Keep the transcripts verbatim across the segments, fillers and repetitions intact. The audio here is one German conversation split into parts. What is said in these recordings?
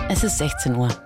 Es ist sechzehn Uhr.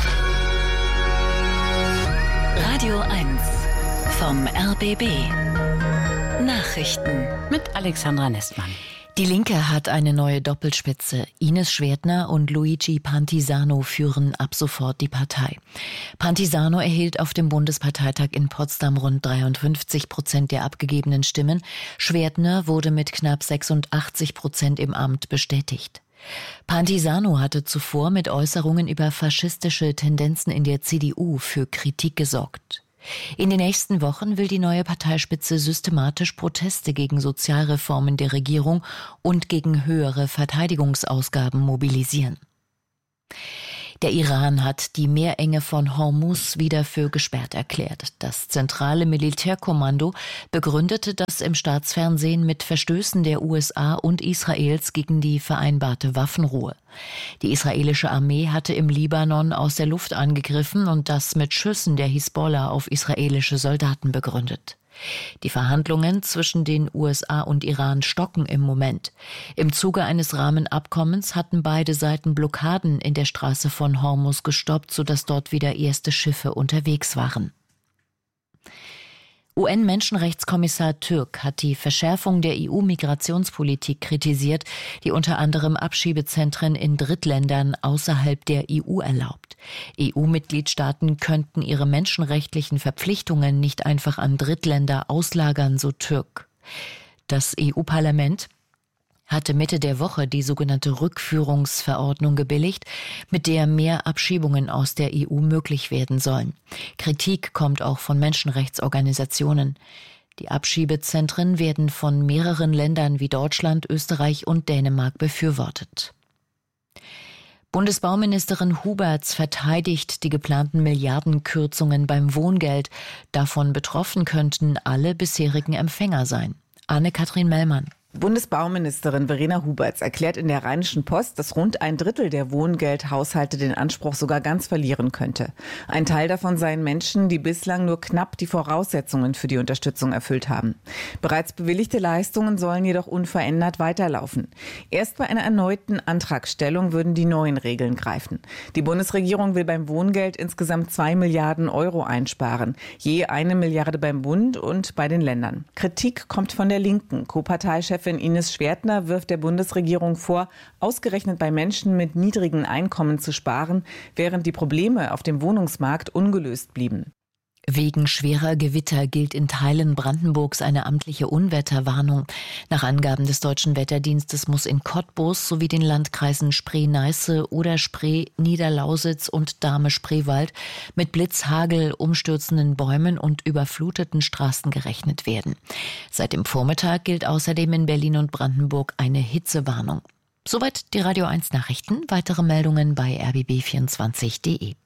Radio eins vom R B B. Nachrichten Mit Alexandra Nestmann. Die Linke hat eine neue Doppelspitze. Ines Schwertner und Luigi Pantisano führen ab sofort die Partei. Pantisano erhielt auf dem Bundesparteitag in Potsdam rund dreiundfünfzig Prozent der abgegebenen Stimmen. Schwertner wurde mit knapp sechsundachtzig Prozent im Amt bestätigt. Pantisano hatte zuvor mit Äußerungen über faschistische Tendenzen in der C D U für Kritik gesorgt. In den nächsten Wochen will die neue Parteispitze systematisch Proteste gegen Sozialreformen der Regierung und gegen höhere Verteidigungsausgaben mobilisieren. Der Iran hat die Meerenge von Hormuz wieder für gesperrt erklärt. Das zentrale Militärkommando begründete das im Staatsfernsehen mit Verstößen der U S A und Israels gegen die vereinbarte Waffenruhe. Die israelische Armee hatte im Libanon aus der Luft angegriffen und das mit Schüssen der Hisbollah auf israelische Soldaten begründet. Die Verhandlungen zwischen den U S A und Iran stocken im Moment. Im Zuge eines Rahmenabkommens hatten beide Seiten Blockaden in der Straße von Hormuz gestoppt, sodass dort wieder erste Schiffe unterwegs waren. U N-Menschenrechtskommissar Türk hat die Verschärfung der E U-Migrationspolitik kritisiert, die unter anderem Abschiebezentren in Drittländern außerhalb der E U erlaubt. E U-Mitgliedstaaten könnten ihre menschenrechtlichen Verpflichtungen nicht einfach an Drittländer auslagern, so Türk. Das E U-Parlament hatte Mitte der Woche die sogenannte Rückführungsverordnung gebilligt, mit der mehr Abschiebungen aus der E U möglich werden sollen. Kritik kommt auch von Menschenrechtsorganisationen. Die Abschiebezentren werden von mehreren Ländern wie Deutschland, Österreich und Dänemark befürwortet. Bundesbauministerin Huberts verteidigt die geplanten Milliardenkürzungen beim Wohngeld. Davon betroffen könnten alle bisherigen Empfänger sein. Anne-Kathrin Mellmann. Bundesbauministerin Verena Huberts erklärt in der Rheinischen Post, dass rund ein Drittel der Wohngeldhaushalte den Anspruch sogar ganz verlieren könnte. Ein Teil davon seien Menschen, die bislang nur knapp die Voraussetzungen für die Unterstützung erfüllt haben. Bereits bewilligte Leistungen sollen jedoch unverändert weiterlaufen. Erst bei einer erneuten Antragstellung würden die neuen Regeln greifen. Die Bundesregierung will beim Wohngeld insgesamt zwei Milliarden Euro einsparen, je eine Milliarde beim Bund und bei den Ländern. Kritik kommt von der Linken. Co-Parteichefin Ines Schwertner wirft der Bundesregierung vor, ausgerechnet bei Menschen mit niedrigen Einkommen zu sparen, während die Probleme auf dem Wohnungsmarkt ungelöst blieben. Wegen schwerer Gewitter gilt in Teilen Brandenburgs eine amtliche Unwetterwarnung. Nach Angaben des Deutschen Wetterdienstes muss in Cottbus sowie den Landkreisen Spree-Neiße, Oder-Spree, Niederlausitz und Dahme-Spreewald mit Blitz, Hagel, umstürzenden Bäumen und überfluteten Straßen gerechnet werden. Seit dem Vormittag gilt außerdem in Berlin und Brandenburg eine Hitzewarnung. Soweit die Radio eins Nachrichten. Weitere Meldungen bei r b b vierundzwanzig punkt de.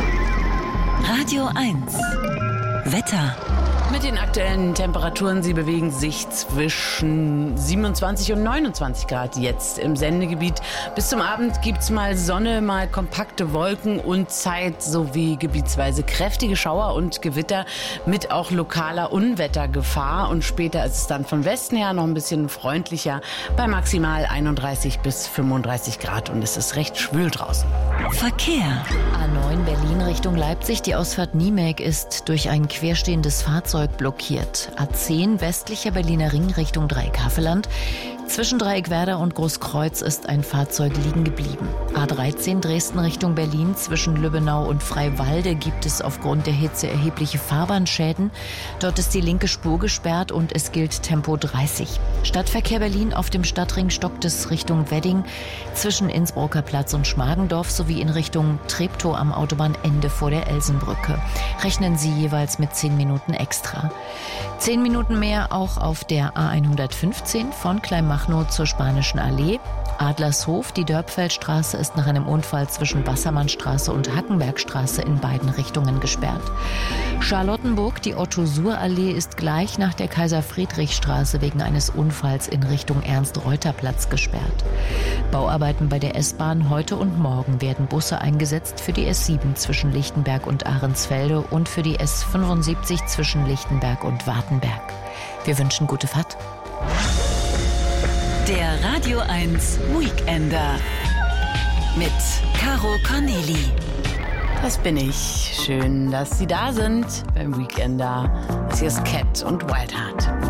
Radio eins Wetter. Mit den aktuellen Temperaturen, sie bewegen sich zwischen siebenundzwanzig und neunundzwanzig Grad jetzt im Sendegebiet. Bis zum Abend gibt's mal Sonne, mal kompakte Wolken und Zeit sowie gebietsweise kräftige Schauer und Gewitter mit auch lokaler Unwettergefahr. Und später ist es dann von Westen her noch ein bisschen freundlicher bei maximal einunddreißig bis fünfunddreißig Grad und es ist recht schwül draußen. Verkehr. A neun Berlin Richtung Leipzig. Die Ausfahrt Niemek ist durch ein querstehendes Fahrzeug blockiert. A zehn westlicher Berliner Ring Richtung Dreieck-Havelland. Zwischen Dreieckwerder und Großkreuz ist ein Fahrzeug liegen geblieben. A dreizehn Dresden Richtung Berlin. Zwischen Lübbenau und Freiwalde gibt es aufgrund der Hitze erhebliche Fahrbahnschäden. Dort ist die linke Spur gesperrt und es gilt Tempo dreißig. Stadtverkehr Berlin auf dem Stadtring stockt es Richtung Wedding. Zwischen Innsbrucker Platz und Schmargendorf sowie in Richtung Treptow am Autobahnende vor der Elsenbrücke. Rechnen Sie jeweils mit zehn Minuten extra. Zehn Minuten mehr auch auf der A hundertfünfzehn von Kleinmachnow zur Spanischen Allee. Adlershof, die Dörpfeldstraße ist nach einem Unfall zwischen Wassermannstraße und Hackenbergstraße in beiden Richtungen gesperrt. Charlottenburg, die Otto-Suhr-Allee ist gleich nach der Kaiser-Friedrich-Straße wegen eines Unfalls in Richtung Ernst-Reuter-Platz gesperrt. Bauarbeiten bei der S-Bahn heute und morgen werden Busse eingesetzt für die S sieben zwischen Lichtenberg und Ahrensfelde und für die S fünfundsiebzig zwischen Lichtenberg und Wartenberg. Wir wünschen gute Fahrt. Der Radio eins Weekender mit Caro Corneli. Das bin ich. Schön, dass Sie da sind beim Weekender. Das hier ist Cat und Wildheart.